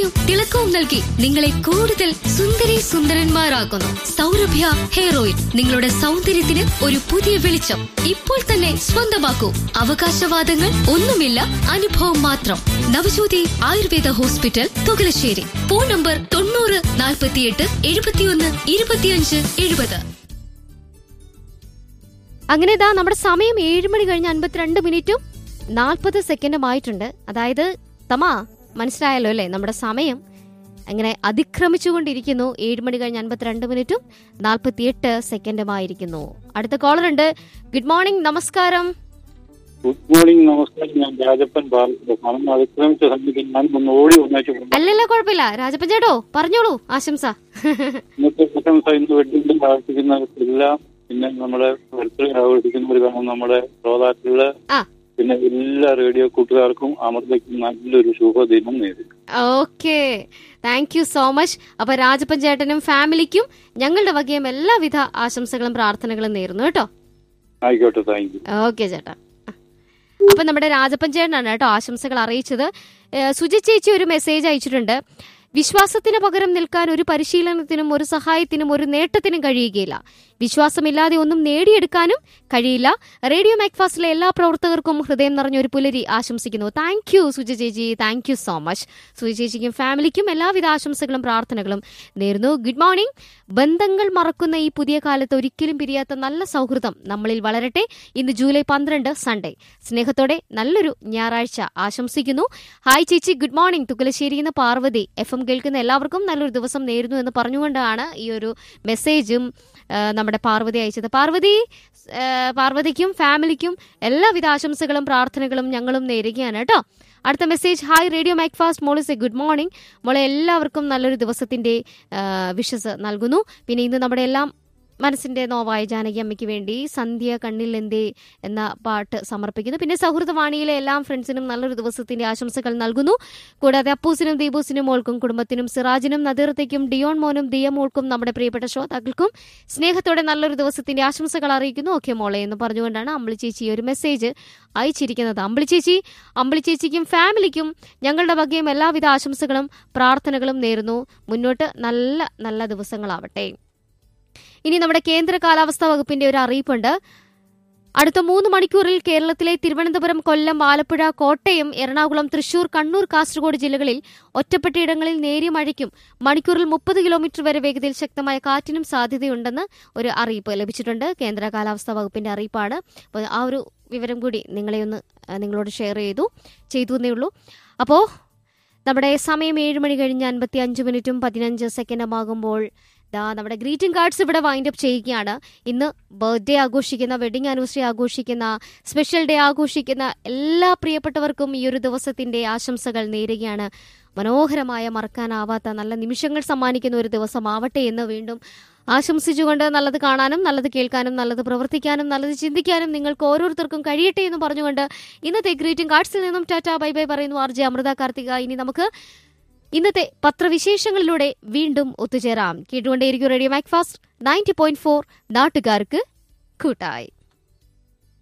ഡിസൈനും തിളക്കവും നൽകി നിങ്ങളെ കൂടുതൽ സുന്ദരി സുന്ദരന്മാരാക്കുന്നു. സൗരഭ്യ ഹെയർ ഓയിൽ, നിങ്ങളുടെ സൗന്ദര്യത്തിന് ഒരു പുതിയ വെളിച്ചം. ഇപ്പോൾ തന്നെ സ്വന്തമാക്കൂ. അവകാശവാദങ്ങൾ ഒന്നുമില്ല, അനുഭവം മാത്രം. Navajyothi Ayurveda hospital, Thukalassery. Phone number 90 48 71 25 70. അങ്ങനെ ഇതാ നമ്മുടെ സമയം 7 മണി കഴിഞ്ഞ് 52 മിനിറ്റും 40 സെക്കൻഡുമായിട്ടുണ്ട്. അതായത് തമാ മനസ്സിലായല്ലോ അല്ലേ, നമ്മുടെ സമയം അങ്ങനെ അതിക്രമിച്ചുകൊണ്ടിരിക്കുന്നു. 7 മണി കഴിഞ്ഞ് 52 മിനിറ്റും 48 സെക്കൻഡുമായിരിക്കുന്നു. അടുത്ത കോളർ ഉണ്ട്. ഗുഡ് മോർണിംഗ്, നമസ്കാരം. ഗുഡ് മോർണിംഗ്, നമസ്കാരം. ഞാൻ രാജപ്പൻ അല്ലല്ല, കുഴപ്പമില്ല രാജപ്പൻ ചേട്ടോ, പറഞ്ഞോളൂ. ആശംസ. ഇന്നത്തെ ആശംസ ഇന്ന് വെഡിങ് ആഘോഷിക്കുന്നവർക്കെല്ലാം, പിന്നെ നമ്മുടെ ബർത്ത്ഡേ ആഘോഷിക്കുന്നവർ കാണും, നമ്മുടെ ശ്രോതാക്കള്, പിന്നെ എല്ലാ റേഡിയോ കൂട്ടുകാർക്കും അമൃതയ്ക്കും നല്ലൊരു ശുഭദിനം നേരിടും. Okay, thank you so much. അപ്പൊ രാജപ്പൻ ചേട്ടനും ഫാമിലിക്കും ഞങ്ങളുടെ വകയും എല്ലാവിധ ആശംസകളും പ്രാർത്ഥനകളും നേരുന്നു കേട്ടോ. ആയിക്കോട്ടെ, താങ്ക് യു. ഓക്കെ ചേട്ടാ. അപ്പൊ നമ്മുടെ രാജപ്പൻ ചേട്ടനാണ് കേട്ടോ ആശംസകൾ അറിയിച്ചത്. സുജി ചേച്ചി ഒരു മെസ്സേജ് അയച്ചിട്ടുണ്ട്. വിശ്വാസത്തിന് പകരം നിൽക്കാൻ ഒരു പരിശീലനത്തിനും ഒരു സഹായത്തിനും ഒരു നേട്ടത്തിനും കഴിയുകയില്ല. വിശ്വാസമില്ലാതെ ഒന്നും നേടിയെടുക്കാനും കഴിയില്ല. റേഡിയോ മാക്ഫാസ്റ്റിലെ എല്ലാ പ്രവർത്തകർക്കും ഹൃദയം നിറഞ്ഞ ഒരു പുലരി ആശംസിക്കുന്നു. താങ്ക് യു സുജി ചേച്ചി, thank you so much. Suji ചേച്ചിക്കും ഫാമിലിക്കും എല്ലാവിധ ആശംസകളും പ്രാർത്ഥനകളും നേരുന്നു. Good morning. ബന്ധങ്ങൾ മറക്കുന്ന ഈ പുതിയ കാലത്ത് ഒരിക്കലും പിരിയാത്ത നല്ല സൗഹൃദം നമ്മളിൽ വളരട്ടെ. ഇന്ന് ജൂലൈ 12 സൺഡേ. സ്നേഹത്തോടെ നല്ലൊരു ഞായറാഴ്ച ആശംസിക്കുന്നു. ഹായ് ചേച്ചി, ഗുഡ് മോർണിംഗ്. തുകലശ്ശേരിയിൽ നിന്ന് പാർവതി. FM കേൾക്കുന്ന എല്ലാവർക്കും നല്ലൊരു ദിവസം നേരുന്നു എന്ന് പറഞ്ഞുകൊണ്ടാണ് ഈ ഒരു മെസ്സേജും നമ്മുടെ പാർവതി അയച്ചത്. പാർവതിക്കും ഫാമിലിക്കും എല്ലാവിധ ആശംസകളും പ്രാർത്ഥനകളും ഞങ്ങളും നേരുകയാണ് കേട്ടോ. അടുത്ത message. Hi radio Macfast, മോളിസെ good morning. മോളെ എല്ലാവർക്കും നല്ലൊരു ദിവസത്തിന്റെ വിഷസ് നൽകുന്നു. പിന്നെ ഇന്ന് നമ്മുടെ എല്ലാം മനസ്സിന്റെ നോവായ ജാനകി അമ്മയ്ക്ക് വേണ്ടി സന്ധ്യ കണ്ണിൽ എന്തേ എന്ന പാട്ട് സമർപ്പിക്കുന്നു. പിന്നെ സൗഹൃദവാണിയിലെ എല്ലാ ഫ്രണ്ട്സിനും നല്ലൊരു ദിവസത്തിന്റെ ആശംസകൾ നൽകുന്നു. കൂടാതെ അപ്പൂസിനും ദീപൂസിനും മോൾക്കും കുടുംബത്തിനും സിറാജിനും നദീറത്തേക്കും ഡിയോൺ മോനും ദിയ മോൾക്കും നമ്മുടെ പ്രിയപ്പെട്ട ശ്രോതാക്കൾക്കും സ്നേഹത്തോടെ നല്ലൊരു ദിവസത്തിന്റെ ആശംസകൾ അറിയിക്കുന്നു. ഓക്കെ മോളെ എന്ന് പറഞ്ഞുകൊണ്ടാണ് അമ്പിളി ചേച്ചി ഒരു മെസ്സേജ് അയച്ചിരിക്കുന്നത്. അമ്പിളി ചേച്ചിക്കും ഫാമിലിക്കും ഞങ്ങളുടെ വകയും എല്ലാവിധ ആശംസകളും പ്രാർത്ഥനകളും നേരുന്നു. മുന്നോട്ട് നല്ല നല്ല ദിവസങ്ങളാവട്ടെ. ഇനി നമ്മുടെ കേന്ദ്ര കാലാവസ്ഥാ വകുപ്പിന്റെ ഒരു അറിയിപ്പുണ്ട്. അടുത്ത 3 മണിക്കൂറിൽ കേരളത്തിലെ തിരുവനന്തപുരം, കൊല്ലം, ആലപ്പുഴ, കോട്ടയം, എറണാകുളം, തൃശൂർ, കണ്ണൂർ, കാസർഗോഡ് ജില്ലകളിൽ ഒറ്റപ്പെട്ടയിടങ്ങളിൽ നേരിയ മഴയ്ക്കും മണിക്കൂറിൽ 30 കിലോമീറ്റർ വരെ വേഗതയിൽ ശക്തമായ കാറ്റിനും സാധ്യതയുണ്ടെന്ന് ഒരു അറിയിപ്പ് ലഭിച്ചിട്ടുണ്ട്. കേന്ദ്ര കാലാവസ്ഥാ വകുപ്പിന്റെ അറിയിപ്പാണ്. അപ്പോൾ ആ ഒരു വിവരം കൂടി നിങ്ങളോട് ഷെയർ ചെയ്തു എന്നേ ഉള്ളൂ. അപ്പോൾ നമ്മുടെ സമയം 7 മണി കഴിഞ്ഞ് 55 മിനിറ്റും 15 സെക്കൻഡുമാകുമ്പോൾ നമ്മുടെ ഗ്രീറ്റിംഗ് കാർഡ്സ് ഇവിടെ വൈൻഡ് അപ്പ് ചെയ്യുകയാണ്. ഇന്ന് ബർത്ത്ഡേ ആഘോഷിക്കുന്ന, വെഡിങ് ആനിവേഴ്സറി ആഘോഷിക്കുന്ന, സ്പെഷ്യൽ ഡേ ആഘോഷിക്കുന്ന എല്ലാ പ്രിയപ്പെട്ടവർക്കും ഈ ഒരു ദിവസത്തിന്റെ ആശംസകൾ നേരുകയാണ്. മനോഹരമായ, മറക്കാനാവാത്ത നല്ല നിമിഷങ്ങൾ സമ്മാനിക്കുന്ന ഒരു ദിവസമാവട്ടെ എന്ന് വീണ്ടും ആശംസിച്ചുകൊണ്ട് നല്ലത് കാണാനും നല്ലത് കേൾക്കാനും നല്ലത് പ്രവർത്തിക്കാനും നല്ലത് ചിന്തിക്കാനും നിങ്ങൾക്ക് ഓരോരുത്തർക്കും കഴിയട്ടെ എന്ന് പറഞ്ഞുകൊണ്ട് ഇന്നത്തെ ഗ്രീറ്റിംഗ് കാർഡ്സിൽ നിന്നും ടാറ്റ ബൈ ബൈ പറയുന്നു RJ അമൃത കാർത്തിക. ഇനി നമുക്ക് ഇന്നത്തെ പത്രവിശേഷങ്ങളിലൂടെ വീണ്ടും ഒത്തുചേരാം. കേട്ടുകൊണ്ടേയിരിക്കും റേഡിയോ മാക്ഫാസ്റ്റ് 90.4, നാട്ടുകാർക്ക് കൂട്ടായി.